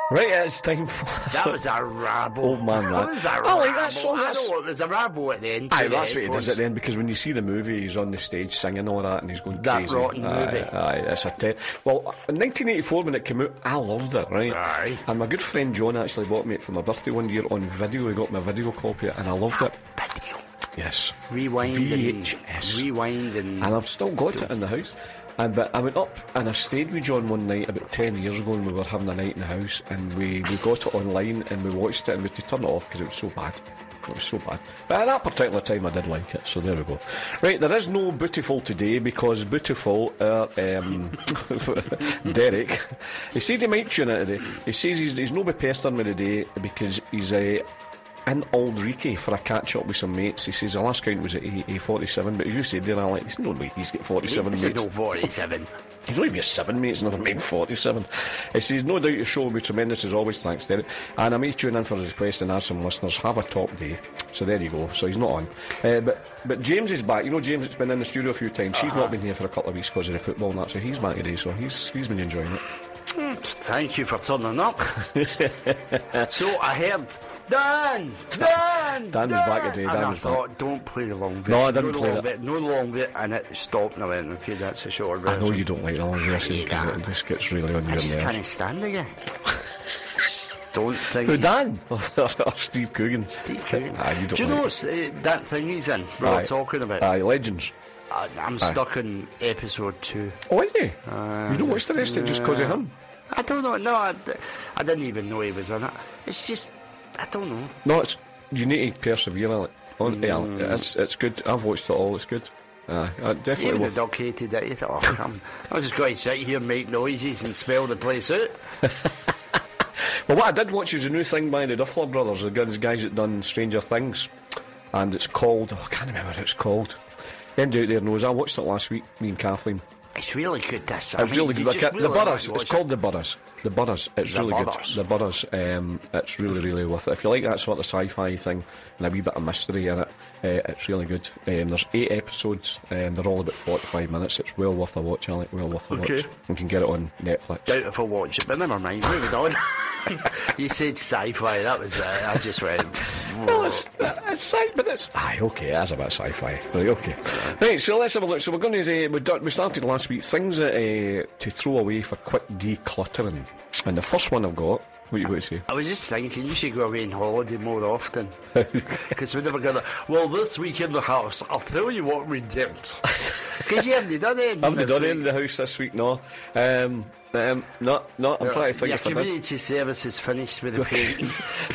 Right, it's time for... That was a rabble. Old man, that that. was a I rabble. like that song. I know, there's a rabble at the end. Aye, that's what he does at the end, because when you see the movie, he's on the stage singing all that, and he's going That crazy. rotten movie. Aye, it's a well, in 1984 when it came out, I loved it, right? Aye. And my good friend John actually bought me it for my birthday one year on video. He got my video copy, and I loved it. Video. Yes. Rewind VHS. and And I've still got it in the house. But I went up and I stayed with John one night about 10 years ago, and we were having a night in the house, and we got it online and we watched it, and we had to turn it off because it was so bad. It was so bad. But at that particular time I did like it, so there we go. Right, there is no Bootiful today because Bootiful, Derek, he said he might tune in today. He says he's no be pestering me today because he's in Aldreekie for a catch-up with some mates. He says the last count was at A47, but as you said there, Alex, there's no way he's got 47 mates. no 47. He's only got 7 mates, never mind 47. He says, no doubt your show will be tremendous as always, thanks Derek. And I may tune in for his request and add some listeners. Have a top day. So there you go. So he's not on. But James is back. You know James, it's been in the studio a few times. He's not been here for a couple of weeks because of the football and that, so he's back today, so he's been enjoying it. Thank you for turning up. So I heard Dan was back today. And Dan I was thought, back. don't play the long bit. No, I didn't play long it. bit. No long bit, and it stopped, and I went, okay, that's a short bit. I know you don't like the long version because that. it just gets really on I your just nerves. can't stand it again. Don't think. Who, Dan? Or Steve Coogan? Steve Coogan. You don't Do you like know that thing he's in? We were talking about. Aye, Legends. I'm stuck in episode 2. Oh, is he? You don't watch the rest of it just because of him? I don't know. No, I didn't even know he was in it. It's just, I don't know. No, you need to persevere, Alec. It's good. I've watched it all. It's good. Definitely Even worth. the dog hated it. He thought, I'm just going to sit here and make noises and smell the place out. Well, what I did watch is a new thing by the Duffler Brothers, the guys that done Stranger Things, and it's called, I can't remember what it's called. Anybody out there knows. I watched it last week, me and Kathleen. It's really good, this. It's really good. The Burrows. It's called The Burrows. The Burrows. It's really good. The Burrows. It's really, really worth it. If you like that sort of sci-fi thing and a wee bit of mystery in it, it's really good. There's 8 episodes, and they're all about 45 minutes. It's well worth a watch, Alec. Well worth a watch. You can get it on Netflix. Doubt if I'll watch it, but never mind. Moving on. You said sci-fi. That was. I just went. Well, it's sci, but it's okay. It is a bit sci-fi. Right, okay. Right, so let's have a look. So we're going to we started last week. Things that, to throw away for quick decluttering, and the first one I've got. What you going to say? I was just thinking you should go away on holiday more often. Because we never got that. Well, this week in the house, I'll tell you what we did. Because you haven't done anything. I haven't done anything in the house this week, no. I'm trying to think your if I did. community service is finished with the painting.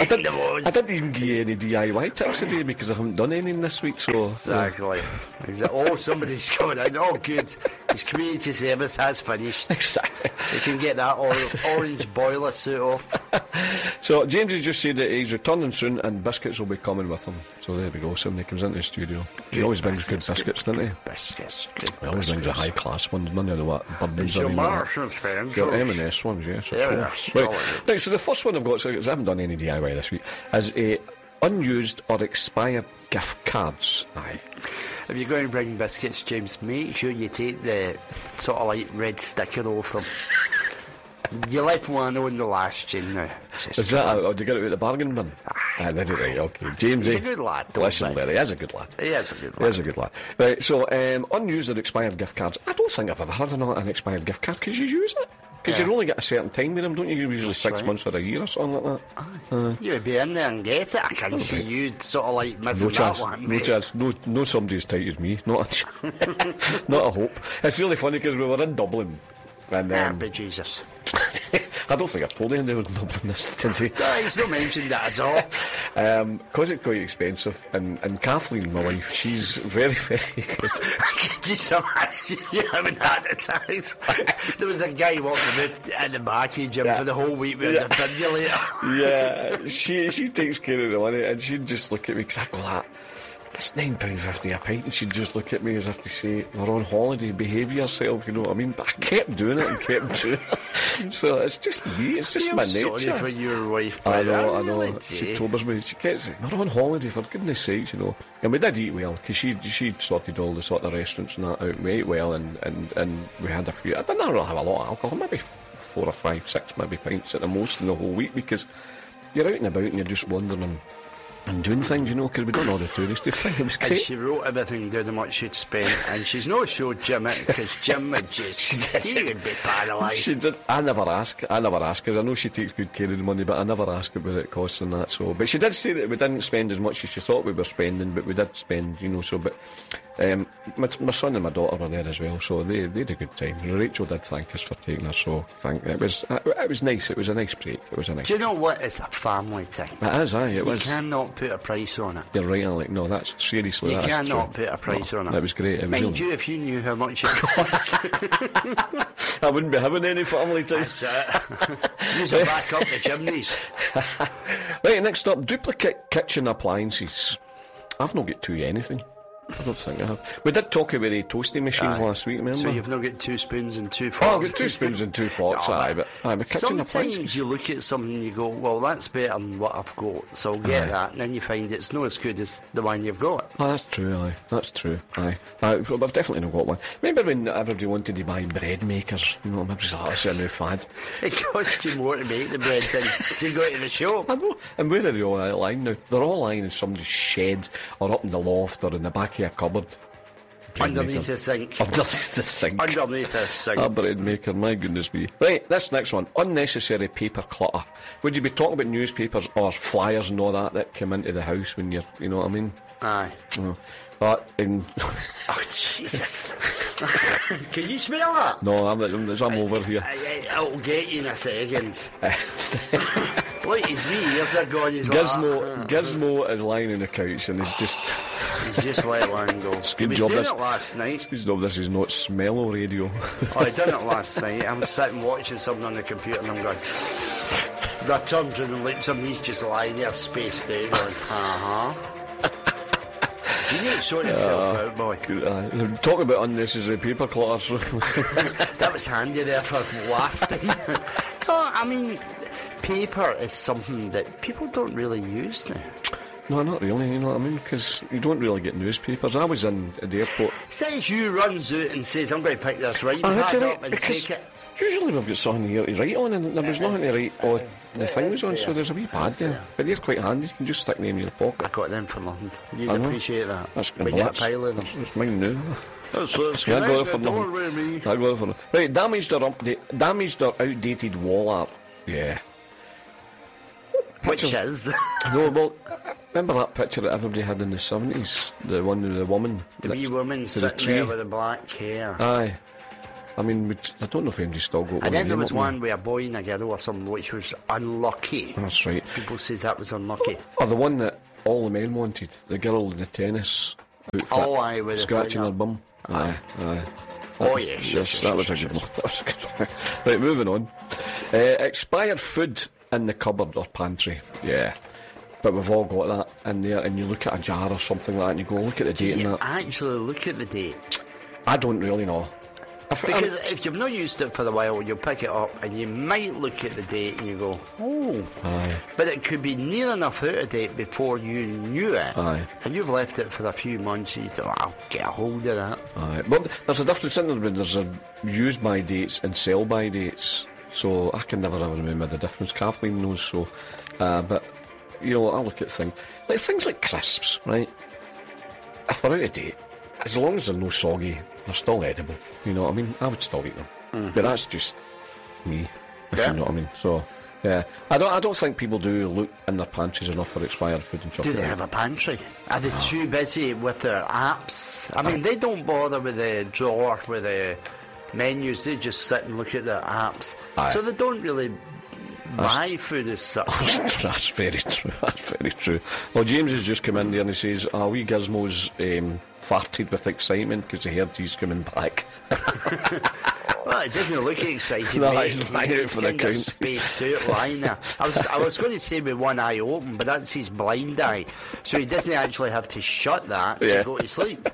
I didn't even give you any DIY tips today because I haven't done anything this week, so... Exactly. Oh, somebody's coming in. Oh, good. His community service has finished. Exactly. You can get that orange boiler suit off. So, James has just said that he's returning soon and biscuits will be coming with him. So there we go, somebody comes into the studio. He always brings good biscuits, doesn't he? Biscuits. He always brings the high-class ones, none of the what bourbons Your or Marks and Spencer. M&S ones, yes. M&S. Right, so the first one I've got, so I haven't done any DIY this week, is unused or expired gift cards. Aye. If you're going to bring biscuits, James, make sure you take the sort of like red sticker off them. You let one on the last gin now. Is that how do you get it out of the bargain bin? Did it right, okay. James, he's a good lad. Listen, Larry, he is a good lad. He is a good lad. He is a good lad. Right, so unused or expired gift cards. I don't think I've ever had an expired gift card because you use it. Because you only get a certain time with them, don't you? Usually 6 months or a year or something like that. You would be in there and get it. I can see you sort of like missing that one. No chance. No somebody as tight as me. Not a hope. It's really funny because we were in Dublin. And but Jesus. I don't think I've told anyone there was Dublin this since he... he's not mentioned that at all. Because it's quite expensive, and Kathleen, my wife, she's very, very good. Just imagine you having had attacks. There was a guy walking in the back of gym for the whole week with a defibrillator. Yeah, she takes care of the money, and she'd just look at me, because I go like, it's £9.50 a pint, and she'd just look at me as if to say, we're on holiday, behave yourself, you know what I mean? But I kept doing it and kept doing it. So it's just me, it's just my nature. Sorry for your wife. I know. She tobers me. She kept saying, we're on holiday, for goodness sakes, you know. And we did eat well, because she'd sorted all the sort of restaurants and that out, and we ate well, and we had a few. I didn't really have a lot of alcohol, maybe 4 or 5, 6 maybe pints at the most in the whole week, because you're out and about and you're just wandering and doing things, you know, because we done all the touristy thing. It was And great. she wrote everything down how much she'd spent, and she's not showed Jim it, because Jim would just, he would be paralysed. She did. I never ask, because I know she takes good care of the money, but I never ask about it costs and that. So, but she did say that we didn't spend as much as she thought we were spending, but we did spend, you know. So, but my son and my daughter were there as well, so they had a good time. Rachel did thank us for taking her, so it was nice. It was a nice break. It was a nice. Do you know what? It's a family thing. It is, aye. It was. You cannot put a price on it. You're right, Alec. No, that's seriously. You that's cannot true. put a price on it. It was great. It was Mind you, if you knew how much it cost. I wouldn't be having any family time. That's it. Use it back up the chimneys. Right, next up, duplicate kitchen appliances. I've not got anything. I don't think I have. We did talk about the toasting machines last week, remember? So you've not got 2 spoons and 2 Oh, forks? I've got 2 spoons and 2 forks, No, but kitchen appliances. sometimes you look at something and you go, well, that's better than what I've got, so I'll get that, and then you find it's not as good as the one you've got. Oh, that's true, aye. That's true, aye. I've definitely not got one. Remember when everybody wanted to buy bread makers? You know, everybody's like, oh, that's a new fad. It costs you more to make the bread than to go to the shop. I know. And where are they all lying now? They're all lying in somebody's shed, or up in the loft, or in the back of a cupboard. Underneath the sink. Underneath the sink. Underneath the sink. A bread maker, my goodness me. Right, this next one. Unnecessary paper clutter. Would you be talking about newspapers or flyers and all that come into the house when you're, you know what I mean? Aye. But Oh, Jesus. Can you smell that? no, I'm over here. I'll get you in a second. Look, his wee ears are gone. He's Gizmo is lying on the couch and he's just let one go. He good was job doing this- it last night. this is not smell radio. Oh, I done it last night. I was sitting watching something on the computer and I'm going... I turned around and looked, somebody's just lying there spaced out going, You need to sort yourself out, boy. Talking about unnecessary paper clutter. That was handy there for laughing. No, I mean, paper is something that people don't really use now. No, not really, you know what I mean? Because you don't really get newspapers. I was in at the airport. Says you runs out and says, I'm going to pick this right That's pad right, up and because take it. usually we've got something here to write on, and there was nothing to write on. The thing was on, so there's a wee pad there. But they're quite handy. You can just stick them in your I pocket. got them for nothing. You'd I know. appreciate that. That's We get a pile of them. It's mine now. That's Yeah, I got it for nothing. I got it for nothing. Right, damaged or outdated wall art. Yeah. Which Pictures- is... No, well, remember that picture that everybody had in the 70s? The one with the woman. The wee woman to the sitting tree. there with the black hair. Aye. I mean, I don't know if anybody's still got one. And then of there them was up one with a boy and a girl or something, which was unlucky. there. That's right. People says that was unlucky. Or the one that all the men wanted. The girl in the tennis outfit. Oh, aye, with the scratching her thing bum. Aye, aye. Oh, was- yes, that was a good one. That was a good one. Right, moving on. Expired food in the cupboard or pantry. Yeah. But we've all got that in there, and you look at a jar or something like that, and you go, look at the date and You that. actually look at the date. I don't really know. Because if you've not used it for a while, you'll pick it up and you might look at the date and you go, oh. Aye. But it could be near enough out of date before you knew it. Aye. And you've left it for a few months and you thought, I'll get a hold of that. Aye. But there's a difference in there when there's a use by dates and sell by dates. So I can never ever remember the difference. Kathleen knows so. But, you know, I look at things like crisps, right? If they're out of date, as long as they're no soggy, they're still edible. You know what I mean? I would still eat them. But that's just me, if Yeah. you know what I mean. So, yeah. I don't think people do look in their pantries enough for expired food and stuff. Do they have a pantry? Are they too busy with their apps? I mean, they don't bother with the drawer, with the menus. They just sit and look at their apps. Aye. So they don't really buy food as such. That's very true. That's very true. Well, James has just come in there and he says, wee Gizmo's farted with excitement because he heard he's coming back. Well, it doesn't look exciting. No, mate. he's lying out for the kinda count. spaced out lying there. I was going to say with one eye open, but that's his blind eye. So he doesn't actually have to shut that Yeah. to go to sleep.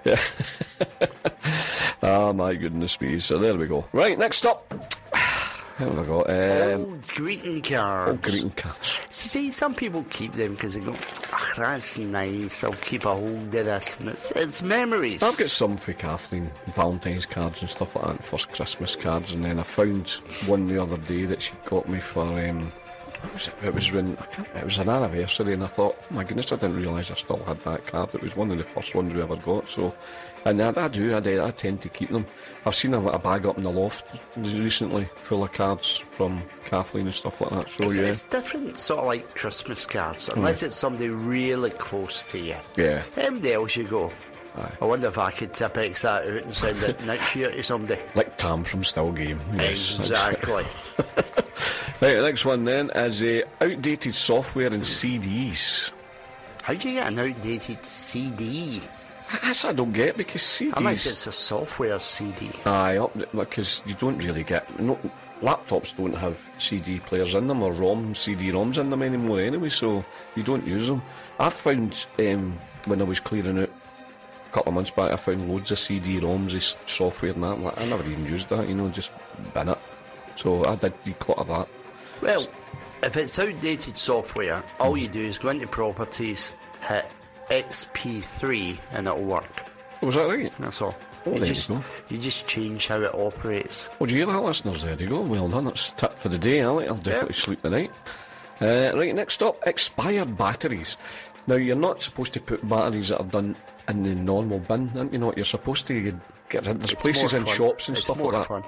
Oh, my goodness me. So there we go. Right, next up. What have I got? Old greeting cards. Old greeting cards. See, some people keep them because they go, that's nice, I'll keep a hold of this, and it's memories. I've got some for Kathleen, Valentine's cards and stuff like that, and first Christmas cards, and then I found one the other day that she got me for, what was it? It was an anniversary, and I thought, oh my goodness, I didn't realise I still had that card. It was one of the first ones we ever got, so, and I tend to keep them. I've seen a bag up in the loft recently full of cards from Kathleen and stuff like that, so It's different, sort of like Christmas cards, unless it's somebody really close to you. Yeah. Everybody else you go, Aye. I wonder if I could Tipp-Ex that out and send it next year to somebody. Like Tam from Still Game. Yes, Exactly. Right, the next one then is outdated software and CDs. How do you get an outdated CD? That's I don't get, because CDs... Unless it's a software CD. Aye, because you don't really get... laptops don't have CD players in them, or CD-ROMs in them anymore anyway, so you don't use them. I found, when I was clearing out a couple of months back, I found loads of CD-ROMs, of software and that. I'm like, I never even used that, just bin it. So I did declutter that. Well, if it's outdated software, all you do is go into Properties, hit XP3, and it'll work. Oh, was that right? That's all. Oh, you there you go. You just change how it operates. Well, do you hear that, listeners? There you go. Well done. That's a tip for the day, Ali. I'll definitely sleep tonight. Right, next up, expired batteries. Now, you're not supposed to put batteries that are done in the normal bin, aren't you not? You're supposed to get rid. There's places in shops and stuff like that. Fun.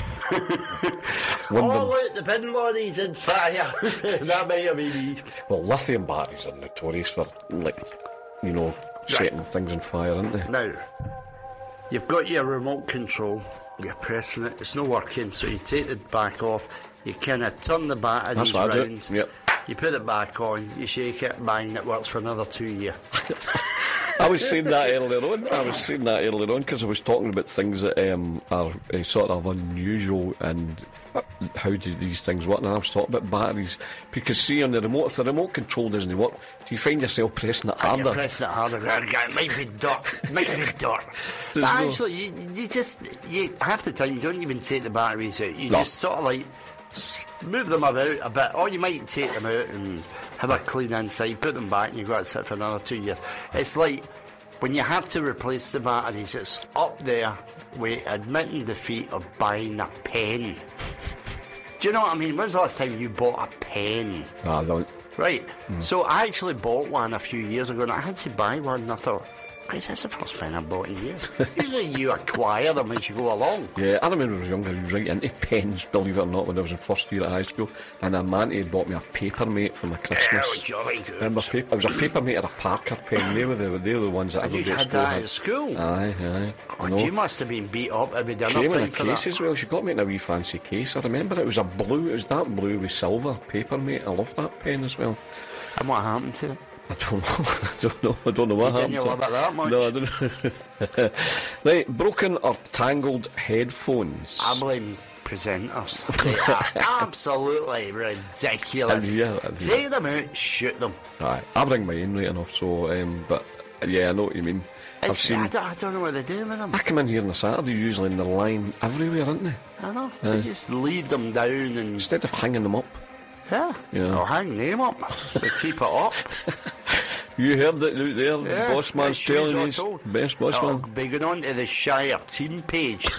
All out the bin lorries in fire. That might have been me. Well, lithium batteries are notorious for, setting things on fire, aren't they? Now, you've got your remote control, you're pressing it, it's not working, so you take it back off, you kind of turn the batteries round, yep. You put it back on, you shake it, bang, it works for another 2 years. I was saying that earlier on because I was talking about things that are sort of unusual and how do these things work, and I was talking about batteries, because see, on the remote, if the remote control doesn't work, do you find yourself pressing it harder? You're pressing it harder, it might be dirt. But actually, you half the time you don't even take the batteries out, you just sort of like move them about a bit, or you might take them out and have a clean inside, put them back, and you've got to sit for another 2 years. It's like when you have to replace the batteries, it's up there with admitting defeat of buying a pen. Do you know what I mean? When's the last time you bought a pen? No, I don't. Right. So I actually bought one a few years ago, and I had to buy one, and I thought, Christ, that's the first pen I've bought in years. Usually you acquire them as you go along. Yeah, I remember when I was younger, I was right into pens, believe it or not, when I was in first year at high school, and a man had bought me a Papermate for my Christmas. Jolly good. Remember, it was a Papermate or a Parker pen. They were the ones that You had that at school? Aye. God, you must have been beat up every dinner Came time in a for case that. as well. She got me in a wee fancy case. I remember it was dark blue with silver Papermate. I loved that pen as well. And what happened to it? I don't know what happened. Didn't you love it that much? No, I don't know. Right, broken or tangled headphones. I blame presenters. They are absolutely ridiculous. Take them out, shoot them. Aye, I bring my own right enough, so, but, yeah, I know what you mean. I've seen... I don't know what they're doing with them. I come in here on a Saturday, usually, and they're lying everywhere, aren't they? I know. They just leave them down and... Instead of hanging them up. Yeah. I'll hang them up. They keep it up. You heard it out there, the boss man's telling his best boss man. I'll be going on to the Shire team page.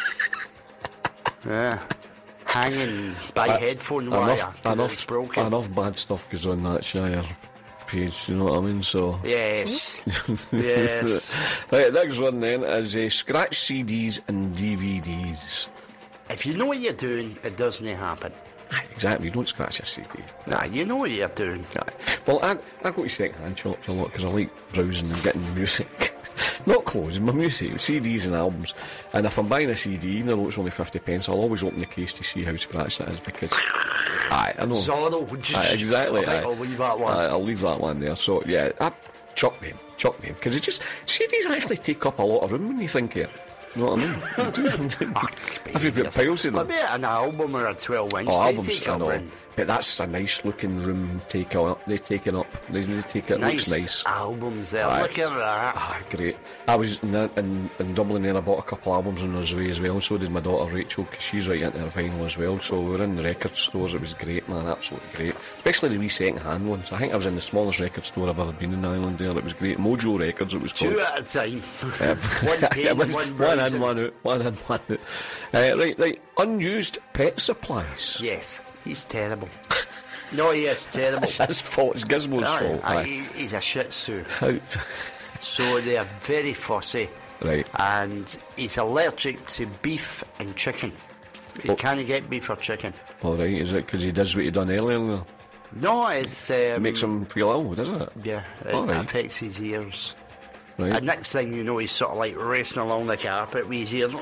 Yeah. Hanging by headphone wire. It's broken. Enough bad stuff goes on that Shire page, you know what I mean? So yes. Yes. Right, next one then is scratch CDs and DVDs. If you know what you're doing, it doesn't happen. Exactly, you don't scratch a CD. Nah, you know what you're doing. Well, I go to second-hand shops a lot because I like browsing and getting music. Not clothes, my music, CDs and albums. And if I'm buying a CD, even though it's only 50p, I'll always open the case to see how scratched it is, because... I know. Zorro. Exactly. I'll leave that one. I'll leave that one there. So, yeah, chuck them. Because it just... CDs actually take up a lot of room when you think it. You know what I mean? Have you put piles in them? Maybe an album or a 12-inch. Oh, albums, I know. But that's a nice looking room they take up. They take it. It looks nice. Albums there. Aye. Look at that. Great. I was in Dublin there. I bought a couple albums on the way as well. So did my daughter Rachel, because she's right into her vinyl as well. So we were in the record stores. It was great, man. Absolutely great. Especially the wee second-hand ones. I think I was in the smallest record store I've ever been in Ireland there. It was great. Mojo Records, it was called. 2 at a time. One page, one browsing. One in, one out. Right. Unused pet supplies. Yes, he's terrible. No, he is terrible. It's his fault. It's Gizmo's fault. He's a shih tzu. How? So they are very fussy. Right. And he's allergic to beef and chicken. He can't get beef or chicken. All right. Is it because he does what he done earlier? No, it's... It makes him feel ill, doesn't it? Yeah, it affects his ears. Right. And next thing you know, he's sort of like racing along the carpet with his ears.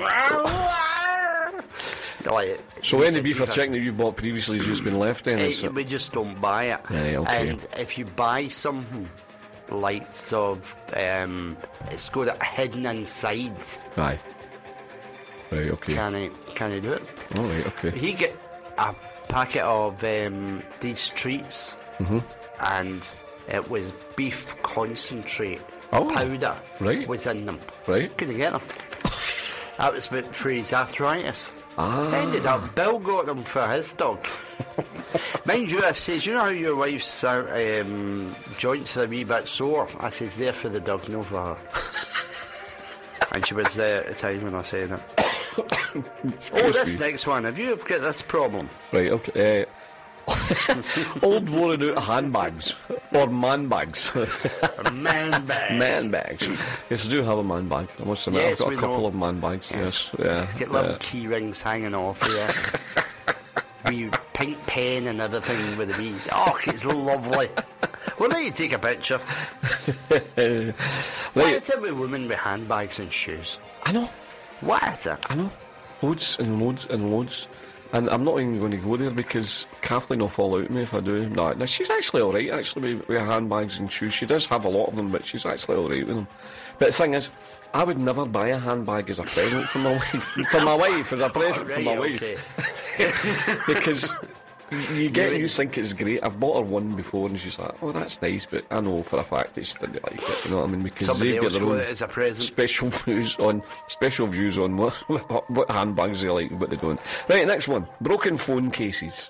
So any beef or chicken that you've bought previously has just been left then? We just don't buy it. Right, okay. And if you buy something like it's got it hidden inside. Aye. Right, okay. Can he do it? All right, okay. He get a packet of these treats, and it was beef concentrate powder was in them. Right. Couldn't get them. That was for his arthritis. Ended up, Bill got them for his dog. Mind you, I says, you know how your wife's joints are a wee bit sore? I says, they're for the dog, no for her. And she was there at the time when I said it. This next one, have you got this problem? Right, okay. Old worn out handbags or man bags. Man bags. Man bags. Yes, I do have a man bag. I must admit, I've got a couple of man bags. Yes, yeah. Get little key rings hanging off here. Wee pink pen and everything with a wee. Oh, it's lovely. Well, now you take a picture. What is it with women with handbags and shoes? I know. What is it? I know. Loads and loads and loads. And I'm not even going to go there because Kathleen will fall out at me if I do. No, she's actually alright, actually, with handbags and shoes. She does have a lot of them, but she's actually alright with them. But the thing is, I would never buy a handbag as a present for my wife. For my wife, as a present for my wife. Because you think it's great. I've bought her one before and she's like, oh, that's nice, but I know for a fact that she didn't like it, you know what I mean? Because somebody they've got their own as a present. special views on what handbags they like and what they don't. Right, next one. Broken phone cases.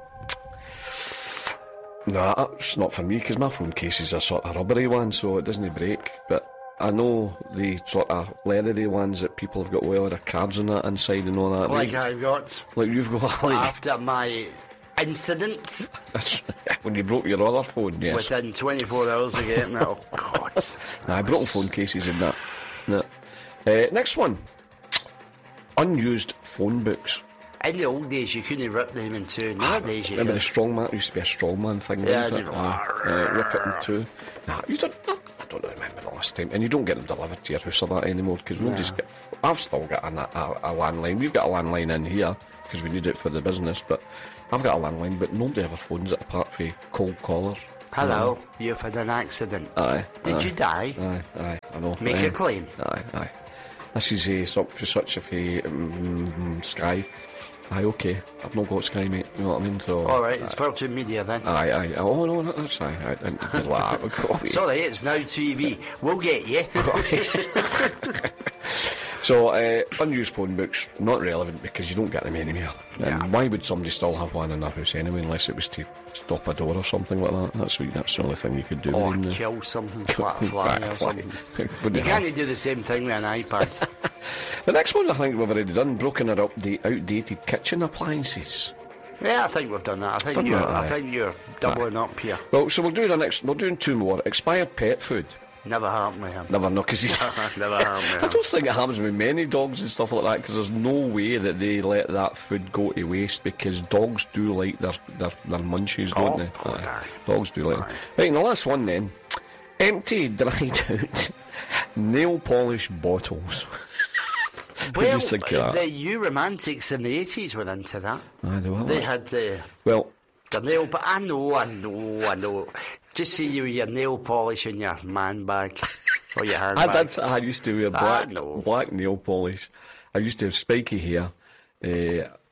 Nah, it's not for me because my phone cases are sort of rubbery ones, so it doesn't break, but I know the sort of leathery ones that people have got with all their cards and that inside and all that. Like I've got. Like you've got. Like, after my incident. That's when you broke your other phone, yes. Within 24 hours of getting it. Oh, God. Nah, broken phone cases and that. No. Next one. Unused phone books. In the old days, you couldn't rip them in two. Nowadays, you remember the strongman? It used to be a strongman thing, wasn't it? Rip it in two. Nah, you don't. I don't remember the last time. And you don't get them delivered to your house or that anymore because nobody's got. I've still got a landline. We've got a landline in here because we need it for the business, but I've got a landline, but nobody ever phones it apart from cold callers. Hello, you've had an accident. Aye. Did you die? Aye, I know. Make a claim. Aye. This is for such a Sky. Aye, okay. I've not got Sky, mate. You know what I mean? So. Alright, it's Virgin Media then. Aye. Oh, no, that's aye. I didn't laugh. Sorry, it's Now TV. We'll get you. So, unused phone books, not relevant because you don't get them anymore. Yeah. Why would somebody still have one in their house anyway, unless it was to stop a door or something like that? That's the only thing you could do. Or kill something, flat a fly or something. You can't do the same thing with an iPad. The next one I think we've already done, broken or outdated kitchen appliances. Yeah, I think we've done that. I think you're doubling up here. Well, so we're doing two more. Expired pet food. Never happened with him. Never, no, because he's... Never happened with him. I don't think it happens with many dogs and stuff like that, because there's no way that they let that food go to waste, because dogs do like their munchies, don't they? Dogs do like them. Right, and the last one then. Empty, dried out nail polish bottles. Well, the Euromantics in the 80s were into that. They had the nail... But I know. Just see you with your nail polish in your man bag or your handbag. I used to wear black nail polish. I used to have spiky hair,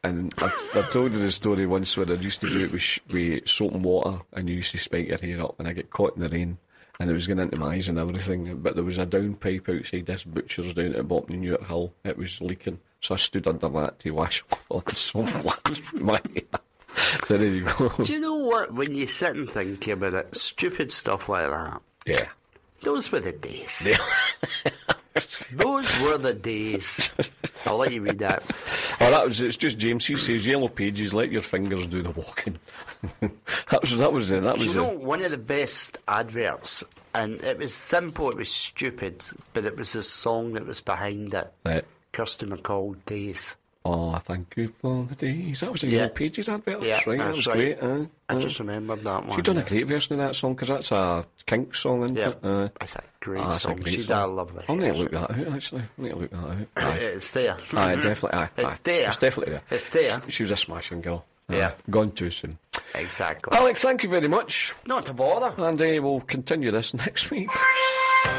And I told you the story once where I used to do it with soap and water, and you used to spike your hair up, and I get caught in the rain, and it was going into my eyes and everything. But there was a down pipe outside this butcher's down at the bottom of Newart Hill. It was leaking, so I stood under that to wash off all the soap with my hair. So there you go. Do you know what? When you sit and think about it, stupid stuff like that. Yeah. Those were the days. Yeah. Those were the days. I'll let you read that. Oh, it's just James. He says, Yellow Pages, let your fingers do the walking. that was it. You know, one of the best adverts, and it was simple, it was stupid, but it was the song that was behind it. Right. Kirsty MacColl, Days. Oh, thank you for the days. That was a Yellow Pages advert. Yeah, That's right. That was great. I just remembered that one. She's done a great version of that song, because that's a Kink song, isn't it? It's a great song. She did a lovely. I'll need to look that out, actually. I need to look that out. It's there. Aye, definitely. Aye, It's there. It's definitely there. It's there. She was a smashing girl. Yeah. Gone too soon. Exactly. Alex, thank you very much. Not to bother. And we'll continue this next week.